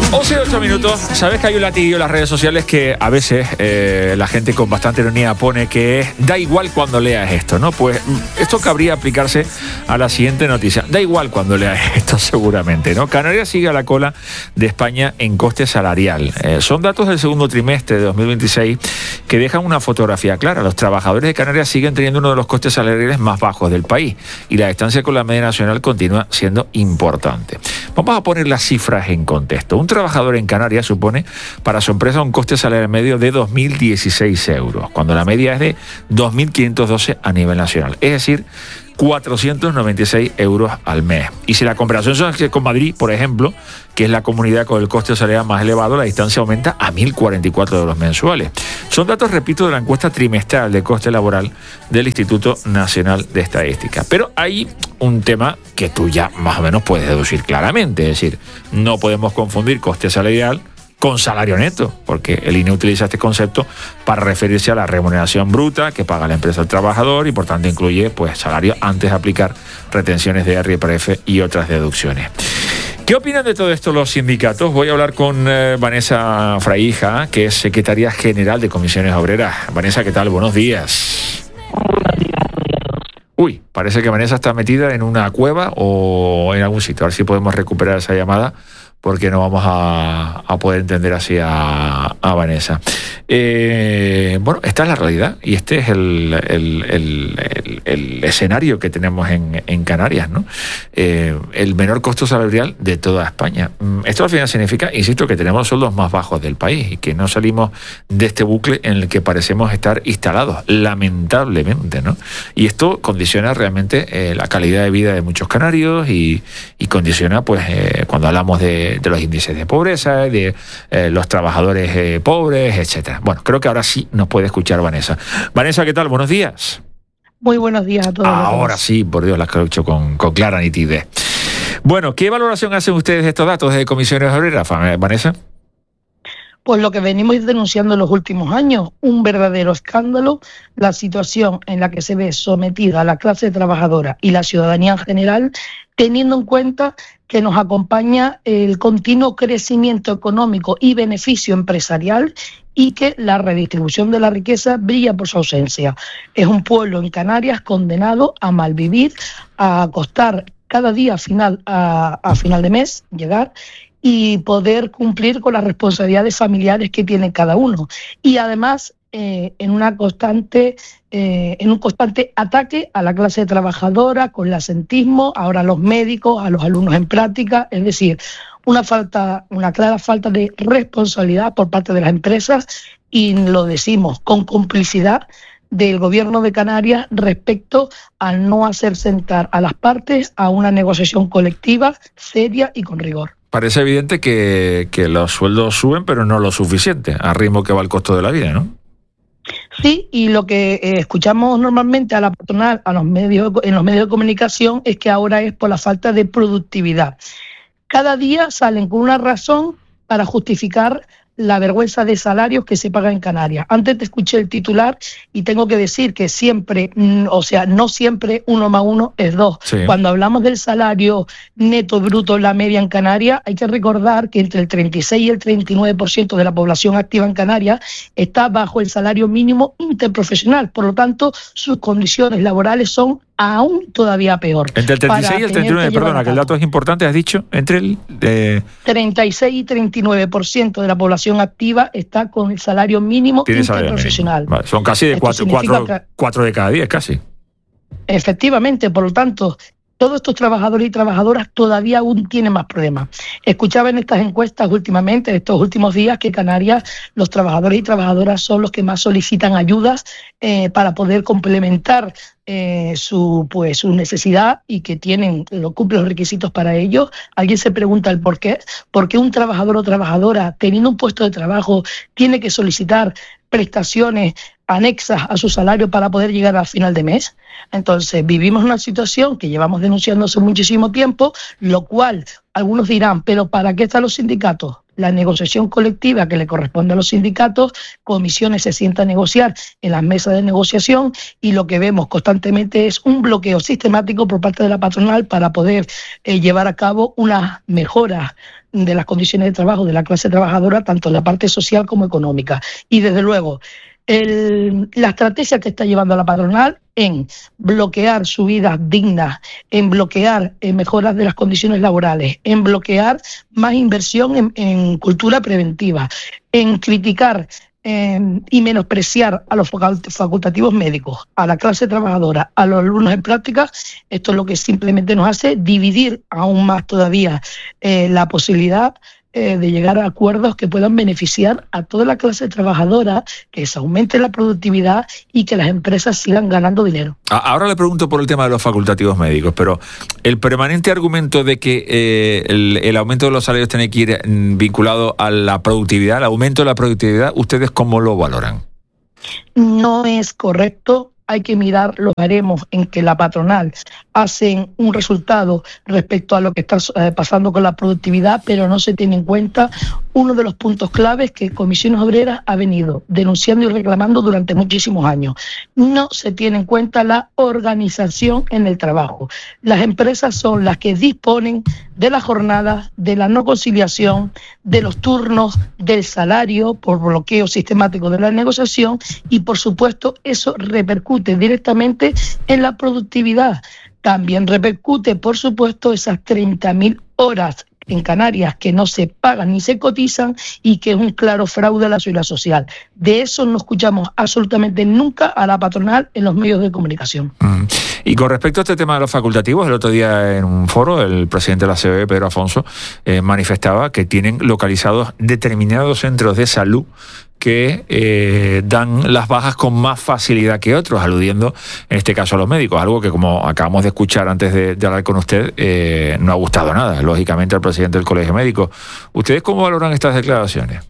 11:08 minutos. Sabes que hay un latiguillo en las redes sociales que a veces la gente con bastante ironía pone que es da igual cuando leas esto, ¿no? Pues esto cabría aplicarse a la siguiente noticia. Da igual cuando leas esto, seguramente, ¿no? Canarias sigue a la cola de España en coste salarial. Son datos del segundo trimestre de 2026 que dejan una fotografía clara. Los trabajadores de Canarias siguen teniendo uno de los costes salariales más bajos del país y la distancia con la media nacional continúa siendo importante. Vamos a poner las cifras en contexto. Un trabajador en Canarias supone para su empresa un coste salarial medio de 2.016 euros, cuando la media es de 2.512 a nivel nacional, es decir, 496 euros al mes. Y si la comparación es con Madrid, por ejemplo, que es la comunidad con el coste salarial más elevado, la distancia aumenta a 1.044 euros mensuales. Son datos, repito, de la encuesta trimestral de coste laboral del Instituto Nacional de Estadística. Pero hay un tema que tú ya más o menos puedes deducir claramente, es decir, no podemos confundir coste salarial con salario neto, porque el INE utiliza este concepto para referirse a la remuneración bruta que paga la empresa al trabajador y por tanto incluye pues salario antes de aplicar retenciones de IRPF y otras deducciones. ¿Qué opinan de todo esto los sindicatos? Voy a hablar con Vanessa Fraija, que es secretaria general de Comisiones Obreras. Vanessa, ¿qué tal? Buenos días. Uy, parece que Vanessa está metida en una cueva o en algún sitio. A ver si podemos recuperar esa llamada, porque no vamos a poder entender así a Vanessa. Bueno, esta es la realidad y este es el escenario que tenemos en Canarias, ¿no? El menor costo salarial de toda España. Esto al final significa, insisto, que tenemos los sueldos más bajos del país y que no salimos de este bucle en el que parecemos estar instalados, lamentablemente, ¿no? Y esto condiciona realmente la calidad de vida de muchos canarios y condiciona, pues, cuando hablamos de los índices de pobreza, de los trabajadores pobres, etcétera. Bueno, creo que ahora sí nos puede escuchar Vanessa. Vanessa, ¿qué tal? Buenos días. Muy buenos días a todos. Ahora sí, por Dios, las escucho con clara nitidez. Bueno, ¿qué valoración hacen ustedes de estos datos de Comisiones Obreras, Vanessa? Pues lo que venimos denunciando en los últimos años, un verdadero escándalo, la situación en la que se ve sometida la clase trabajadora y la ciudadanía en general, teniendo en cuenta que nos acompaña el continuo crecimiento económico y beneficio empresarial y que la redistribución de la riqueza brilla por su ausencia. Es un pueblo en Canarias condenado a malvivir, a costar cada día a final de mes llegar y poder cumplir con las responsabilidades familiares que tiene cada uno. Y además en un constante ataque a la clase trabajadora, con el asentismo, ahora a los médicos, a los alumnos en práctica, es decir, una clara falta de responsabilidad por parte de las empresas y lo decimos con complicidad del Gobierno de Canarias respecto al no hacer sentar a las partes a una negociación colectiva seria y con rigor. Parece evidente que los sueldos suben, pero no lo suficiente, al ritmo que va el costo de la vida, ¿no? Sí, y lo que escuchamos normalmente a la patronal, en los medios de comunicación, es que ahora es por la falta de productividad. Cada día salen con una razón para justificar la vergüenza de salarios que se pagan en Canarias. Antes te escuché el titular y tengo que decir que siempre, no siempre 1 más 1 es 2. Sí. Cuando hablamos del salario neto bruto en la media en Canarias, hay que recordar que entre el 36 y el 39% de la población activa en Canarias está bajo el salario mínimo interprofesional. Por lo tanto, sus condiciones laborales son aún todavía peor. Entre el 36 y el 39, perdona, que el dato es importante, has dicho, entre el 36 y 39% de la población activa está con el salario mínimo interprofesional. Vale, son casi de 4 de cada 10, casi. Efectivamente, por lo tanto, todos estos trabajadores y trabajadoras todavía aún tienen más problemas. Escuchaba en estas encuestas últimamente, estos últimos días, que Canarias, los trabajadores y trabajadoras son los que más solicitan ayudas para poder complementar su necesidad y que cumplen los requisitos para ello. Alguien se pregunta el por qué. ¿Por qué un trabajador o trabajadora, teniendo un puesto de trabajo, tiene que solicitar prestaciones anexas a su salario para poder llegar al final de mes? Entonces, vivimos una situación que llevamos denunciando hace muchísimo tiempo, lo cual algunos dirán, ¿pero para qué están los sindicatos? La negociación colectiva que le corresponde a los sindicatos, comisiones se sientan a negociar en las mesas de negociación y lo que vemos constantemente es un bloqueo sistemático por parte de la patronal para poder llevar a cabo unas mejoras de las condiciones de trabajo de la clase trabajadora, tanto en la parte social como económica. Y desde luego, la estrategia que está llevando la patronal en bloquear subidas dignas, en bloquear mejoras de las condiciones laborales, en bloquear más inversión en cultura preventiva, en criticar y menospreciar a los facultativos médicos, a la clase trabajadora, a los alumnos en prácticas, esto es lo que simplemente nos hace dividir aún más todavía la posibilidad de llegar a acuerdos que puedan beneficiar a toda la clase trabajadora, que se aumente la productividad y que las empresas sigan ganando dinero. Ahora le pregunto por el tema de los facultativos médicos, pero el permanente argumento de que el aumento de los salarios tiene que ir vinculado a la productividad, al aumento de la productividad, ¿ustedes cómo lo valoran? No es correcto. Hay que mirar los baremos en que la patronal hacen un resultado respecto a lo que está pasando con la productividad, pero no se tiene en cuenta uno de los puntos claves que Comisiones Obreras ha venido denunciando y reclamando durante muchísimos años. No se tiene en cuenta la organización en el trabajo. Las empresas son las que disponen de la jornada, de la no conciliación, de los turnos, del salario por bloqueo sistemático de la negociación y, por supuesto, eso repercute directamente en la productividad. También repercute, por supuesto, esas 30.000 horas en Canarias que no se pagan ni se cotizan y que es un claro fraude a la seguridad social. De eso no escuchamos absolutamente nunca a la patronal en los medios de comunicación. Y con respecto a este tema de los facultativos, el otro día en un foro el presidente de la COE, Pedro Afonso, manifestaba que tienen localizados determinados centros de salud que dan las bajas con más facilidad que otros, aludiendo en este caso a los médicos, algo que, como acabamos de escuchar antes de hablar con usted, no ha gustado nada, lógicamente, al presidente del Colegio Médico. ¿Ustedes cómo valoran estas declaraciones?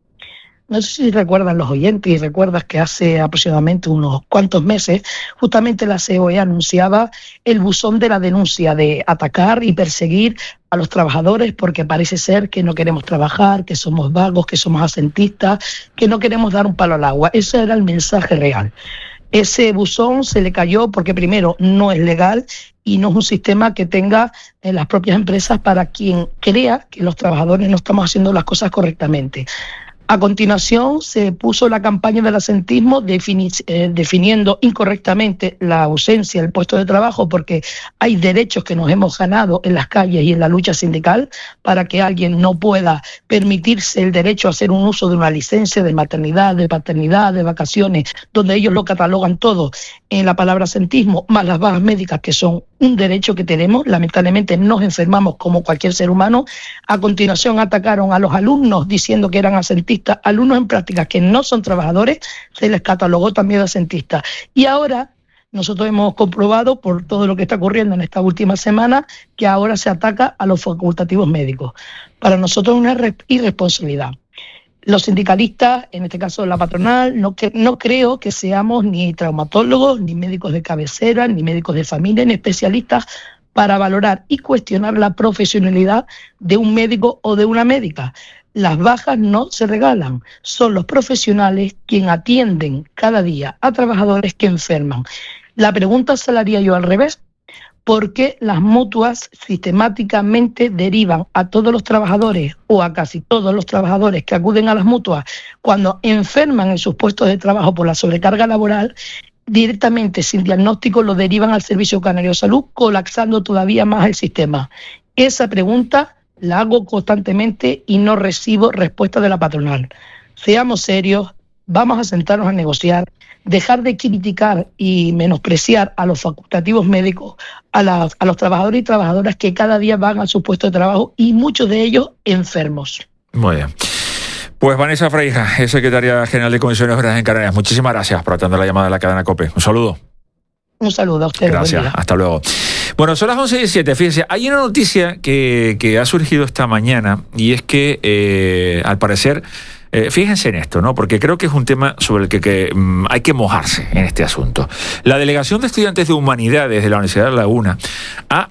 No sé si recuerdan los oyentes y recuerdas que hace aproximadamente unos cuantos meses justamente la COE anunciaba el buzón de la denuncia de atacar y perseguir a los trabajadores porque parece ser que no queremos trabajar, que somos vagos, que somos asentistas, que no queremos dar un palo al agua. Ese era el mensaje real. Ese buzón se le cayó porque primero no es legal y no es un sistema que tenga las propias empresas para quien crea que los trabajadores no estamos haciendo las cosas correctamente. A continuación se puso la campaña del asentismo definiendo incorrectamente la ausencia del puesto de trabajo porque hay derechos que nos hemos ganado en las calles y en la lucha sindical para que alguien no pueda permitirse el derecho a hacer un uso de una licencia de maternidad, de paternidad, de vacaciones, donde ellos lo catalogan todo en la palabra asentismo, más las bajas médicas que son un derecho que tenemos. Lamentablemente nos enfermamos como cualquier ser humano. A continuación atacaron a los alumnos diciendo que eran asentistas, alumnos en prácticas que no son trabajadores, se les catalogó también de asentistas. Y ahora nosotros hemos comprobado por todo lo que está ocurriendo en esta última semana que ahora se ataca a los facultativos médicos. Para nosotros es una irresponsabilidad. Los sindicalistas, en este caso la patronal, no creo que seamos ni traumatólogos, ni médicos de cabecera, ni médicos de familia, ni especialistas para valorar y cuestionar la profesionalidad de un médico o de una médica. Las bajas no se regalan, son los profesionales quienes atienden cada día a trabajadores que enferman. La pregunta se la haría yo al revés. ¿Por qué las mutuas sistemáticamente derivan a todos los trabajadores o a casi todos los trabajadores que acuden a las mutuas cuando enferman en sus puestos de trabajo por la sobrecarga laboral, directamente sin diagnóstico lo derivan al Servicio Canario de Salud, colapsando todavía más el sistema? Esa pregunta la hago constantemente y no recibo respuesta de la patronal. Seamos serios, vamos a sentarnos a negociar, dejar de criticar y menospreciar a los facultativos médicos, a los trabajadores y trabajadoras que cada día van a su puesto de trabajo y muchos de ellos enfermos. Muy bien. Pues Vanessa Freija, es secretaria general de Comisiones Obreras en Canarias. Muchísimas gracias por atender la llamada de la cadena COPE. Un saludo. Un saludo a ustedes. Gracias, hasta luego. Bueno, son las 11:17. Fíjense, hay una noticia que ha surgido esta mañana y es que, al parecer, fíjense en esto, ¿no? Porque creo que es un tema sobre el que hay que mojarse en este asunto. La Delegación de Estudiantes de Humanidades de la Universidad de La Laguna ha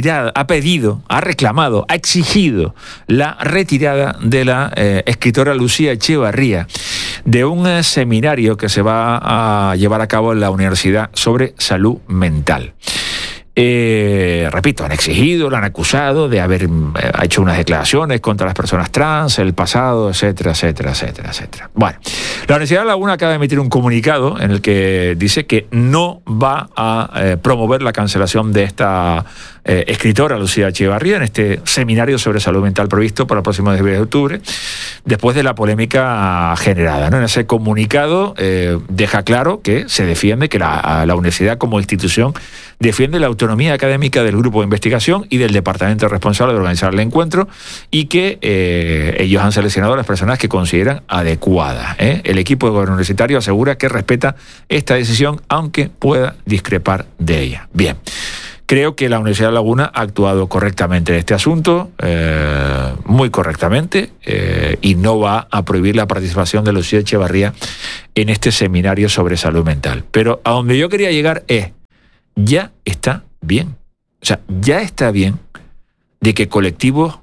pedido, ha reclamado, ha exigido la retirada de la escritora Lucía Echevarría de un seminario que se va a llevar a cabo en la universidad sobre salud mental. repito, han exigido, lo han acusado de haber hecho unas declaraciones contra las personas trans, el pasado, etcétera, etcétera, etcétera, etcétera. Bueno, la Universidad de La Laguna acaba de emitir un comunicado en el que dice que no va a promover la cancelación de esta escritora Lucía Echevarría en este seminario sobre salud mental previsto para el próximo 10 de octubre, después de la polémica generada, ¿no? En ese comunicado deja claro que se defiende que la universidad como institución defiende la autonomía académica del grupo de investigación y del departamento responsable de organizar el encuentro, y que ellos han seleccionado a las personas que consideran adecuadas. El equipo de gobierno universitario asegura que respeta esta decisión, aunque pueda discrepar de ella. Bien. Creo que la Universidad de La Laguna ha actuado correctamente en este asunto, muy correctamente, y no va a prohibir la participación de Lucía Echevarría en este seminario sobre salud mental. Pero a donde yo quería llegar es, ya está bien. O sea, ya está bien de que colectivos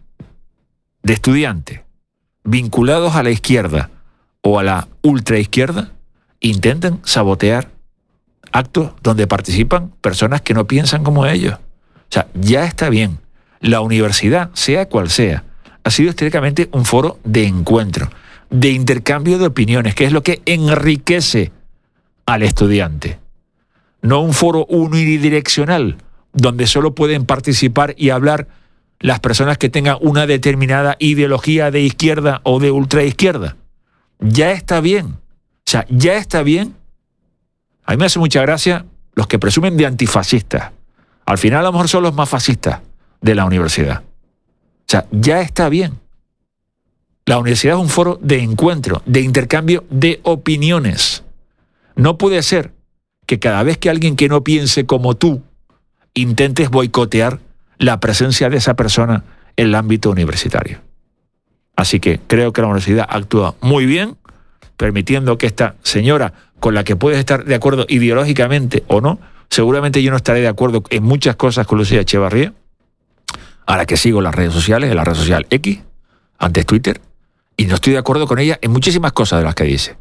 de estudiantes vinculados a la izquierda o a la ultraizquierda intenten sabotear actos donde participan personas que no piensan como ellos. O sea, ya está bien. La universidad, sea cual sea, ha sido históricamente un foro de encuentro, de intercambio de opiniones, que es lo que enriquece al estudiante. No un foro unidireccional, donde solo pueden participar y hablar las personas que tengan una determinada ideología de izquierda o de ultraizquierda. Ya está bien. O sea, ya está bien. A mí me hace mucha gracia los que presumen de antifascistas. Al final a lo mejor son los más fascistas de la universidad. O sea, ya está bien. La universidad es un foro de encuentro, de intercambio de opiniones. No puede ser que cada vez que alguien que no piense como tú intentes boicotear la presencia de esa persona en el ámbito universitario. Así que creo que la universidad actúa muy bien, permitiendo que esta señora, con la que puedes estar de acuerdo ideológicamente o no, seguramente yo no estaré de acuerdo en muchas cosas con Lucía Echevarría, a la que sigo las redes sociales, en la red social X, antes Twitter, y no estoy de acuerdo con ella en muchísimas cosas de las que dice.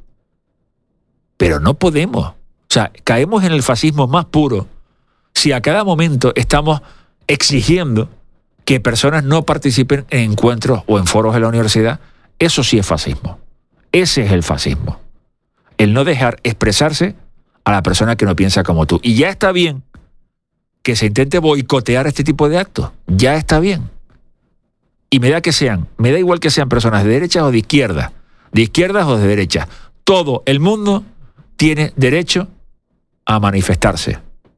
Pero no podemos. O sea, caemos en el fascismo más puro si a cada momento estamos exigiendo que personas no participen en encuentros o en foros de la universidad. Eso sí es fascismo. Ese es el fascismo. El no dejar expresarse a la persona que no piensa como tú. Y ya está bien que se intente boicotear este tipo de actos. Ya está bien. Y me da igual que sean personas de derechas o de izquierdas o de derechas. Todo el mundo tiene derecho a manifestarse.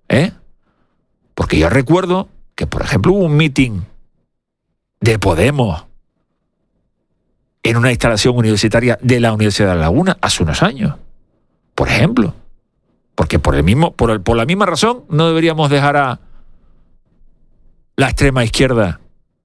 Porque yo recuerdo que, por ejemplo, hubo un mitin de Podemos en una instalación universitaria de la Universidad de La Laguna hace unos años, por ejemplo. Porque por la misma razón no deberíamos dejar a la extrema izquierda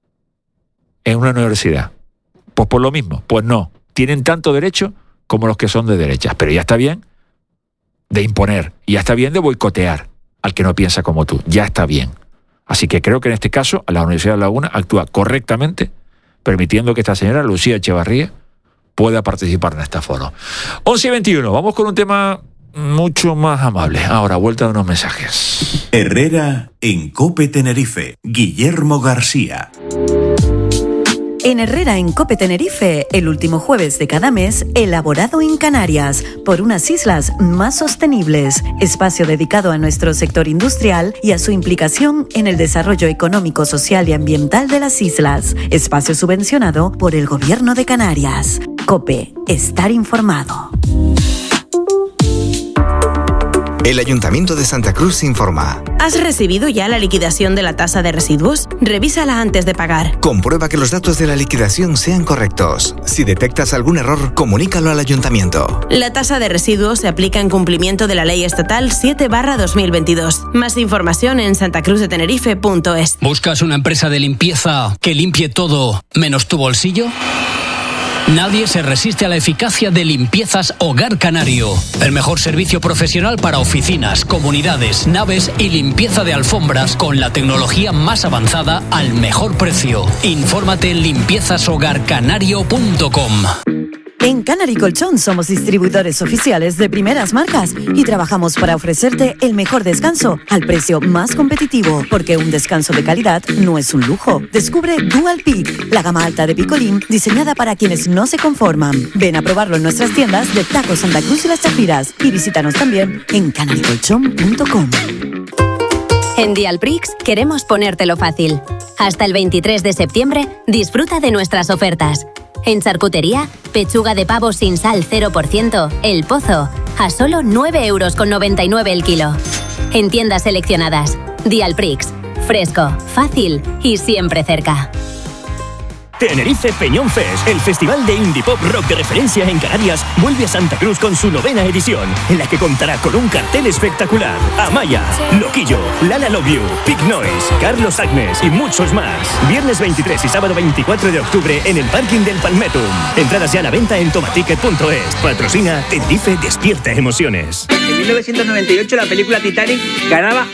en una universidad. Pues por lo mismo, pues no. Tienen tanto derecho como los que son de derechas. Pero ya está bien de imponer, y ya está bien de boicotear al que no piensa como tú. Ya está bien. Así que creo que en este caso la Universidad de La Laguna actúa correctamente, permitiendo que esta señora Lucía Echevarría pueda participar en este foro. 11:21, vamos con un tema mucho más amable. Ahora, vuelta de unos mensajes. Herrera en COPE Tenerife. Guillermo García. En Herrera en COPE Tenerife, el último jueves de cada mes, elaborado en Canarias, por unas islas más sostenibles. Espacio dedicado a nuestro sector industrial y a su implicación en el desarrollo económico, social y ambiental de las islas. Espacio subvencionado por el Gobierno de Canarias. COPE, estar informado. El Ayuntamiento de Santa Cruz informa. ¿Has recibido ya la liquidación de la tasa de residuos? Revísala antes de pagar. Comprueba que los datos de la liquidación sean correctos. Si detectas algún error, comunícalo al Ayuntamiento. La tasa de residuos se aplica en cumplimiento de la Ley Estatal 7/2022. Más información en santacruzdetenerife.es. ¿Buscas una empresa de limpieza que limpie todo menos tu bolsillo? Nadie se resiste a la eficacia de Limpiezas Hogar Canario. El mejor servicio profesional para oficinas, comunidades, naves y limpieza de alfombras con la tecnología más avanzada al mejor precio. Infórmate en limpiezashogarcanario.com. En Canary Colchón somos distribuidores oficiales de primeras marcas y trabajamos para ofrecerte el mejor descanso al precio más competitivo, porque un descanso de calidad no es un lujo. Descubre Dual Peak, la gama alta de Picolín diseñada para quienes no se conforman. Ven a probarlo en nuestras tiendas de Taco Santa Cruz y Las Chapiras y visítanos también en canarycolchón.com. En Dialprix queremos ponértelo fácil. Hasta el 23 de septiembre disfruta de nuestras ofertas. En charcutería, pechuga de pavo sin sal 0%, El Pozo, a solo 9,99 € el kilo. En tiendas seleccionadas, Dialprix, fresco, fácil y siempre cerca. Tenerife Peñón Fest, el festival de indie pop rock de referencia en Canarias, vuelve a Santa Cruz con su 9ª edición, en la que contará con un cartel espectacular. Amaya, Loquillo, Lala Love You, Big Noise, Carlos Agnes y muchos más. Viernes 23 y sábado 24 de octubre en el parking del Palmetum. Entradas ya a la venta en tomaticket.es. Patrocina Tenerife Despierta Emociones. En 1998 la película Titanic ganaba